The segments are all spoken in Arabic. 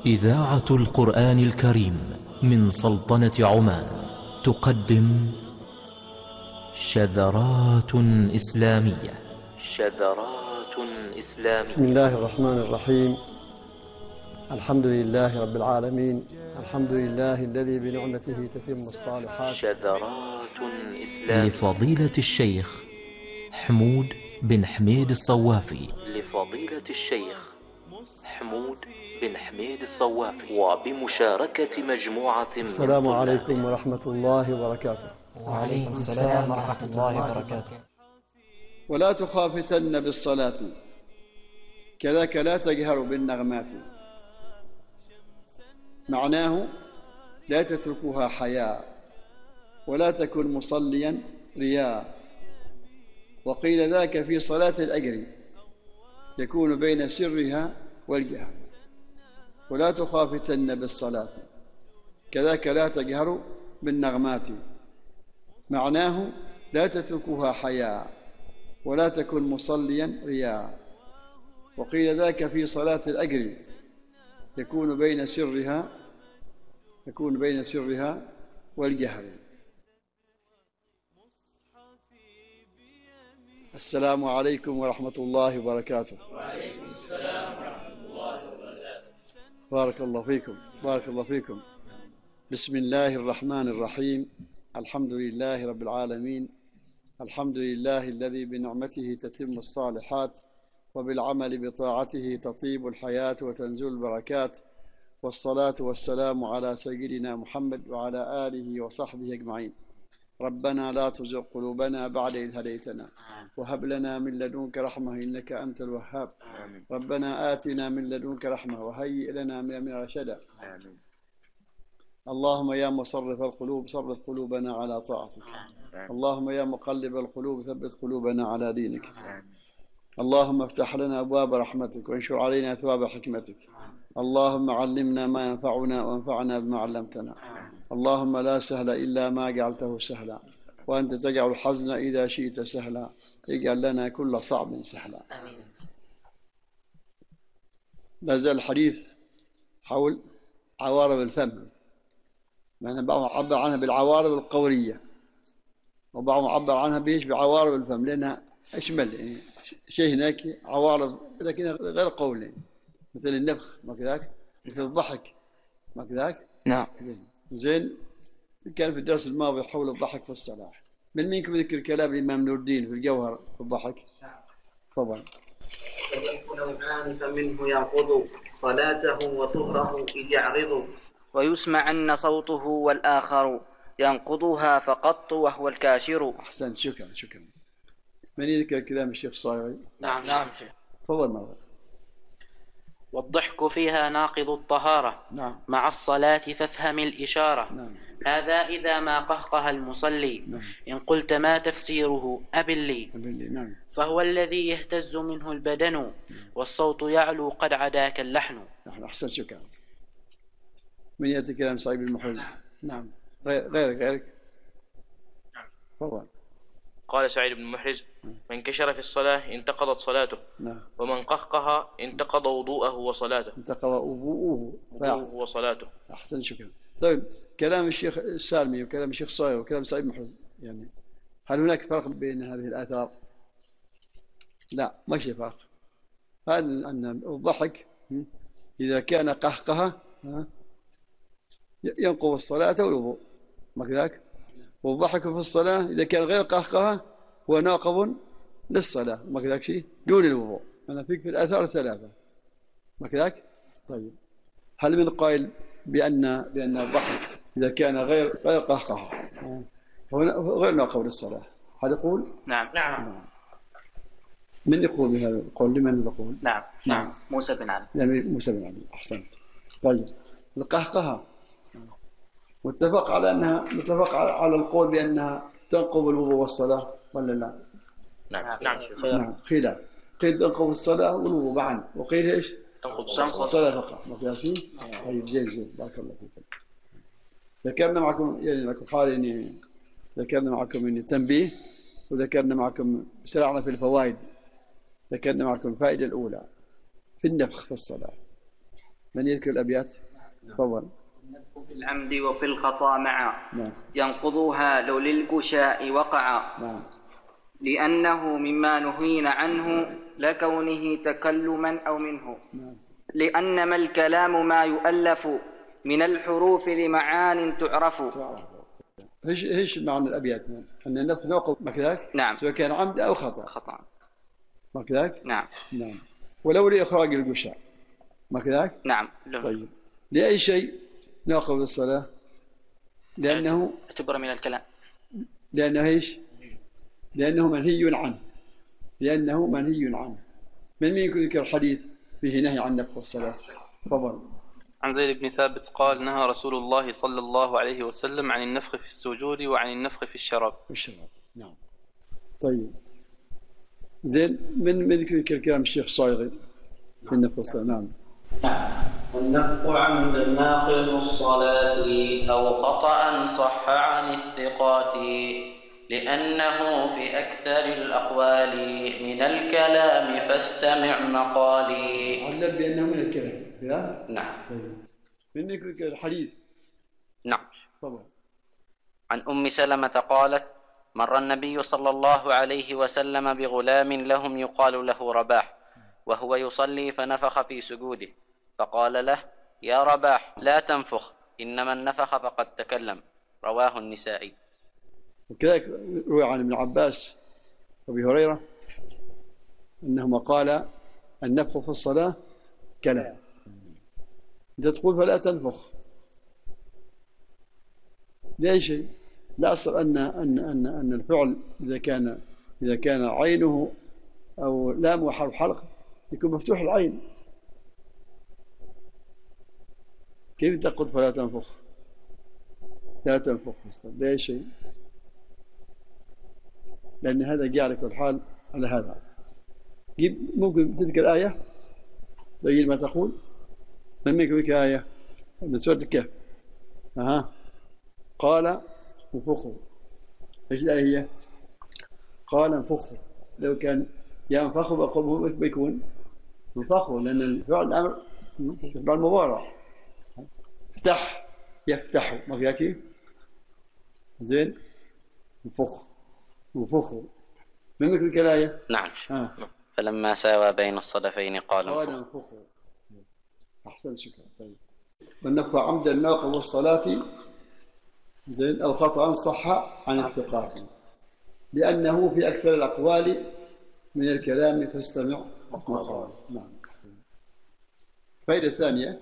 إذاعة القرآن الكريم من سلطنة عمان تقدم شذرات إسلامية. شذرات إسلامية. بسم الله الرحمن الرحيم. الحمد لله رب العالمين، الحمد لله الذي بنعمته تتم الصالحات. شذرات إسلامية لفضيلة الشيخ حمود بن حميد الصوافي. لفضيلة الشيخ حمود بن حميد الصوافي وبمشاركة مجموعة من السلام عليكم ورحمة الله وبركاته. وعليكم السلام ورحمة الله وبركاته. ولا تخافتن بالصلاة كذاك لا تجهر بالنغمات، معناه لا تتركها حياء ولا تكن مصليا رياء. وقيل ذاك في صلاة الأجر يكون بين سرها والجهر. ولا تخافتن بالصلاة كذاك لا تجهر بالنغمات، معناه لا تتركها حياء ولا تكن مصليا رياء. وقيل ذاك في صلاة الأجر يكون بين سرها والجهر. السلام عليكم ورحمة الله وبركاته. وعليكم السلام ورحمة الله وبركاته. بارك الله فيكم، بارك الله فيكم. بسم الله الرحمن الرحيم. الحمد لله رب العالمين، الحمد لله الذي بنعمته تتم الصالحات وبالعمل بطاعته تطيب الحياة وتنزل البركات. والصلاة والسلام على سيدنا محمد وعلى آله وصحبه أجمعين. ربنا لا تزغ قلوبنا بعد إذ هديتنا وهب لنا من لدنك رحمة إنك أنت الوهاب. ربنا آتنا من لدنك رحمة وهيئ لنا من أمرنا رشدا. اللهم يا مصرف القلوب صرف قلوبنا على طاعتك. اللهم يا مقلب القلوب ثبت قلوبنا على دينك. اللهم افتح لنا أبواب رحمتك وانشر علينا أثواب حكمتك. اللهم علمنا ما ينفعنا وانفعنا بما علمتنا. اللهم لا سهل إلا ما جعلته سهلا وأنت تجعل الحزن إذا شئت سهلا. اجعل لنا كل صعب سهلا. لا زال الحديث حول عوارض الفم، يعني بعضهم عبر عنها بالعوارض القولية وبعضهم عبر عنها بعوارض الفم، لأنها أشمل، يعني شيء هناك عوارض لكن غير قولي، مثل النفخ ما كذاك، مثل الضحك ما كذاك. نعم. زين. كان في الدرس الماضي حول الضحك في الصلاة. من منكم يذكر كلام الإمام نور الدين في الجوهر في الضحك؟ تفضل. فالضحك نوعان، فمنه ينقض صلاته وطهره إذ يعرض، ويسمعن صوته، والآخر ينقضها فقط وهو الكاشر. أحسن، شكرا شكرا. من يذكر كلام الشيخ صايغي؟ نعم شيخ. تفضل مولانا. والضحك فيها ناقض الطهارة. نعم. مع الصلاة فافهم الإشارة. نعم. هذا إذا ما قهقه المصلي. نعم. إن قلت ما تفسيره أبلي. نعم. فهو الذي يهتز منه البدن والصوت يعلو قد عداك اللحن. نحن أحسن، شكرا. من يأتي كلام سعيد المحرز؟ نعم. غيرك. تفضل. قال سعيد بن محرز: من كشر في الصلاة انتقضت صلاته. نعم. ومن قهقها انتقض وضوءه وصلاته. انتقض وضوءه وصلاته. أحسن، شكرا. طيب، كلام الشيخ السالمي وكلام الشيخ صايغ وكلام سعيد محرز، يعني هل هناك فرق بين هذه الآثار؟ لا، ما في فرق. هذا أن الضحك إذا كان قهقه ينقض الصلاة والوضوء ما كذاك. والضحك في الصلاة إذا كان غير قهقه هو ناقض للصلاة ما كذاك، شيء دون الوضوء. أنا فيك في الآثار الثلاثة ما كذاك. طيب، هل من قائل بأن الضحك إذا كان غير قهقه هو غير ناقض للصلاة؟ هل يقول؟ نعم. من يقول بهذا القول؟ لمن يقول؟ نعم. موسى بن علي. موسى بن علي. أحسن. طيب، القهقه متفق على القول بأنها تنقض الوضوء والصلاة ولا لا؟ نعم. خلاف. قيل تنقض الصلاة والوضوء معا، وقيل ايش؟ تنقض الصلاة فقط. ما كان فيه؟ طيب، زين. بارك الله فيكم. ذكرنا معكم، يعني لكم حال اني ذكرنا معكم اني تنبيه، وذكرنا معكم سرعنا في الفوائد. ذكرنا معكم الفائدة الأولى في النفخ في الصلاة. من يذكر الأبيات؟ تفضل. في العمد وفي الخطا معا نعم. ينقضوها لو للقشاء وقعا. نعم. لأنه مما نهينا عنه لكونه تكلما أو منه. نعم. لأنما الكلام ما يؤلف من الحروف لمعان تعرف. ايش معنى الأبيات؟ أن نوقف ما كذاك؟ نعم. سواء كان عمد أو خطأ. خطأ. ما كذاك؟ نعم. نعم. ولو لإخراج القشاء. ما كذاك؟ نعم. طيب. لأي شيء نوقف الصلاة؟ لأنه اعتبر من الكلام. لأنه ايش؟ لأنه منهي عنه. لأنه منهي عنه. من يذكر الحديث فيه نهي عن نفخ الصلاة؟ تفضل. عن زيد بن ثابت قال نهى رسول الله صلى الله عليه وسلم عن النفخ في السجود وعن النفخ في الشراب. نعم. طيب. زين من يذكر كلام الشيخ صايغي في النفخ الصلاة؟ نعم. والنفخ عمد ناقض الصلاة أو خطأ صح عن الثقات لأنه في أكثر الأقوال من الكلام فاستمع مقالي. علل بأنه من الكلام كذا؟ نعم. طيب. من يذكر الحديث؟ نعم. طبعا. عن أم سلمة قالت مر النبي صلى الله عليه وسلم بغلام لهم يقال له رباح وهو يصلي فنفخ في سجوده فقال له يا رباح لا تنفخ إنما النفخ فقد تكلم. رواه النسائي. وكذلك روي عن ابن عباس وابي هريرة أنهما قال النفخ في الصلاة كلام. أنت تقول فلا تنفخ لأي شيء. لا أصل أن الفعل إذا كان عينه أو لام حرف حلق يكون مفتوح العين. كيف تقول فلا تنفخ؟ لا تنفخ في الصلاة لأي شيء، لأن هذا جاء على كل حال على هذا. ممكن تذكر آية زي ما تقول. من يذكر آية من سورة الكهف؟ قال انفخوا. ايش الآية هي؟ قال انفخوا. لو كان ينفخوا بقول بيكون انفخوا، لأن الفعل الأمر بعد المضارع. افتح يفتحوا ما فيها كيف؟ زين. انفخوا. من يذكر الآية؟ نعم. فلما ساوى بين الصدفين قال انفخوا. أحسن شكرا. طيب. والنفخ عمد الناقض والصلاة زين أو خطأ صح عن الثقات لأنه في أكثر الأقوال من الكلام فاستمع مقال. نعم. فائدة ثانية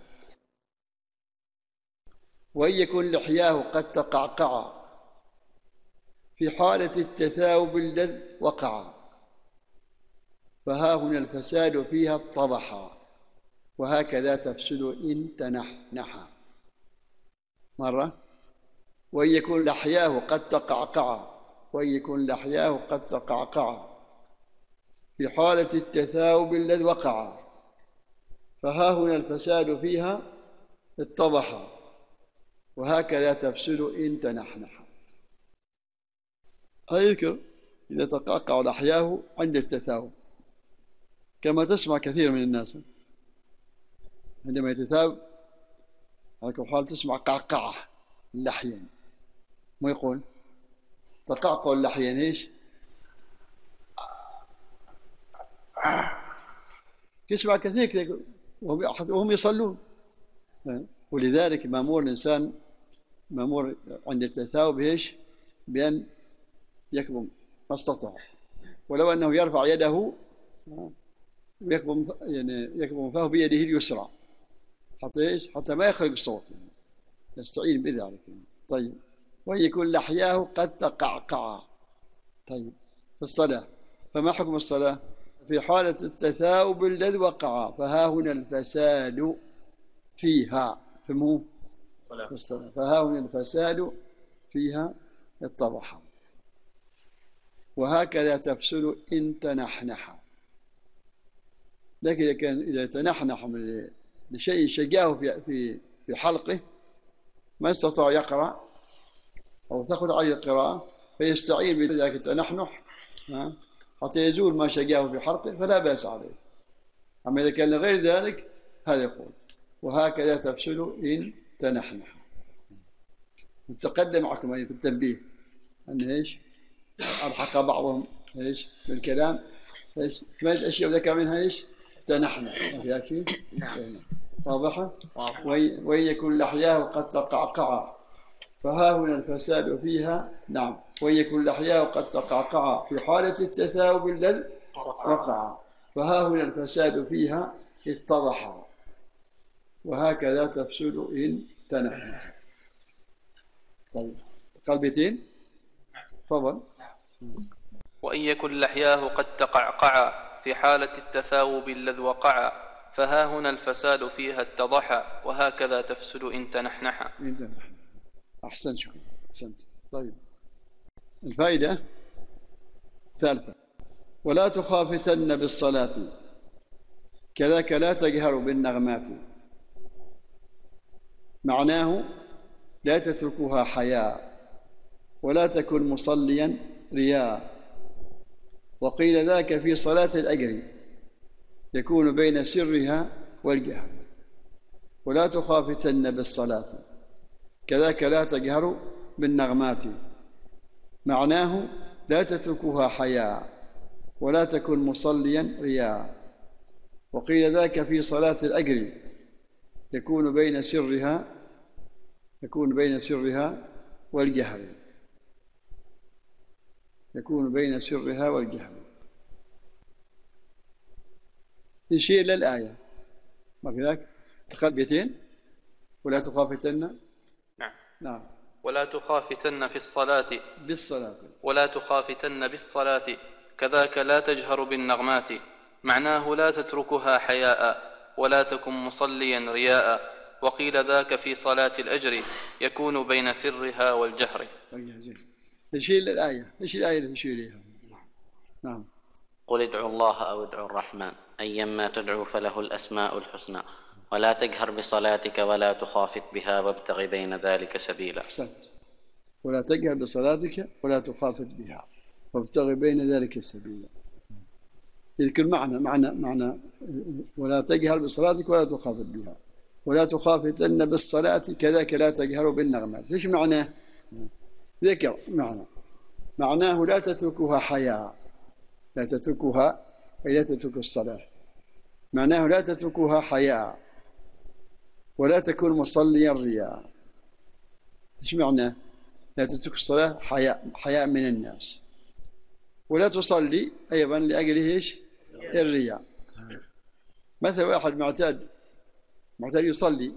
وإن يكن لحياه قد تقعقع في حالة التثاؤب الذي وقع فها هنا الفساد فيها اتضح وهكذا تفسد إن تنحنح. مرة وإن يكن لحياه قد تقعقع وإن يكن لحياه قد تقعقع في حالة التثاؤب الذي وقع فها هنا الفساد فيها اتضح وهكذا تفسد إن تنحنح. أذكر إذا تقعقع لحياه عند التثاؤب كما تسمع كثير من الناس عندما يتثاؤب على كل حال تسمع قعقعة اللحيين. ما يقول تقعقع اللحيين ايش؟ تسمع كثير وهم يصلون. ولذلك مأمور الإنسان مأمور عند التثاؤب ايش؟ بأن يكظم ما استطاع، ولو أنه يرفع يده يكظم فاه بيده اليسرى حتى ايش؟ حتى ما يخرج الصوت، يستعين بذلك. طيب. ويكون لحياه قد تقعقع. طيب. في الصلاة فما حكم الصلاة؟ في حالة التثاؤب الذي وقع فها هنا الفساد فيها. فهموا؟ في الصلاة فها هنا الفساد فيها اتضح وهكذا تفسد إن تنحنح. لكن إذا تنحنح لشيء شجاه في حلقه ما استطاع يقرأ أو تأخذ عليه القراءة فيستعين بذلك التنحنح حتى يزول ما شجاه في حلقه فلا بأس عليه. أما إذا كان لغير ذلك هذا يقول وهكذا تفسد إن تنحنح. وتقدم معكم في التنبيه أن إيش ألحق بعضهم إيش بالكلام إيش 8 أشياء ذكر منها إيش تنحنح. نعم. واضحة؟ وإن يكن لحياه قد تقعقع فها هنا الفساد فيها. نعم. وإن يكن لحياه قد تقعقع في حالة التثاؤب الذي وقع فها هنا الفساد فيها اتضح. وهكذا تفسد إن تنحنح. طيب قلبتين تفضل. وإن يكن لحياه قد تقعقع في حالة التثاؤب الذي وقع فها هنا الفساد فيها اتضح. وهكذا تفسد إن تنحنح. أحسنت. شكرا. أحسنت. طيب الفائدة ثالثة: ولا تخافتن بالصلاة كذاك لا تجهر بالنغمات. معناه لا تتركها حياء ولا تكن مصليا رياء. وقيل ذاك في صلاة الأجر يكون بين سرها والجهر. ولا تخافتن بالصلاة كذاك لا تجهر بالنغمات. معناه لا تتركها حياء ولا تكن مصليا رياء. وقيل ذاك في صلاة الأجر يكون بين سرها والجهر. يكون بين سرها والجهر. نشير للآية ما كذاك تقلبتين. ولا تخافتن. نعم. ولا تخافتن في الصلاة بالصلاة. ولا تخافتن بالصلاة كذاك لا تجهر بالنغمات. معناه لا تتركها حياء ولا تكن مصليا رياء. وقيل ذاك في صلاة الأجر يكون بين سرها والجهر. نشير للآية. ايش الآية اللي تشير لها؟ نعم. قل ادعوا الله أو ادعوا الرحمن أيما تدعو فله الأسماء الحسنى ولا تجهر بصلاتك ولا تخافت بها وابتغ بين ذلك سبيلا. أحسنت. ولا تجهر بصلاتك ولا تخافت بها وابتغ بين ذلك سبيلا. يذكر معنى ولا تجهر بصلاتك ولا تخافت بها ولا تخافتن بالصلاة كذاك لا تجهر بالنغمات. ايش معناه؟ ذكر معناه لا تتركها حياء. لا تتركها أي لا تترك الصلاة. معناه لا تتركها حياء ولا تكون مصليا رياء. ايش معناه؟ لا تترك الصلاة حياء من الناس ولا تصلي أيضا لأجله ايش؟ الرياء. مثل واحد معتاد يصلي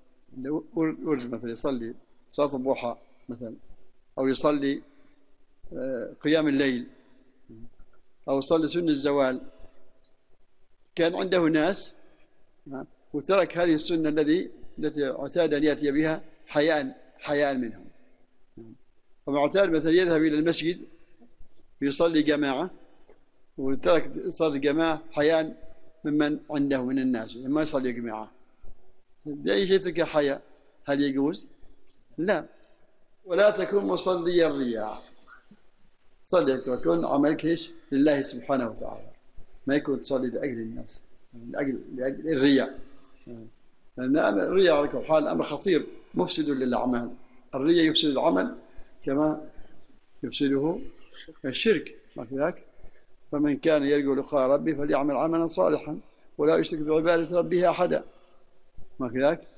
ورد مثلا يصلي صلاة الضحى مثلا أو يصلي قيام الليل أو يصلي سنة الزوال. كان عنده ناس وترك هذه السنة التي اعتاد أن يأتي بها حياء منهم. ومعتاد مثلا يذهب إلى المسجد ويصلي جماعة وترك يصلي جماعة حياء ممن عنده من الناس لما يصلي جماعة. بأي شيء ترك حياء هل يجوز؟ لا. ولا تكون مصليا رياء. صلي تكون عملك ايش؟ لله سبحانه وتعالى. ما يكون تصلي لأجل الناس لأجل الرياء. لأن الرياء على كل حال أمر خطير مفسد للأعمال. الرياء يفسد العمل كما يفسده الشرك. ما كذاك؟ فمن كان يرجو لقاء ربه فليعمل عملا صالحا ولا يشرك بعبادة ربه أحدا. ما كذاك؟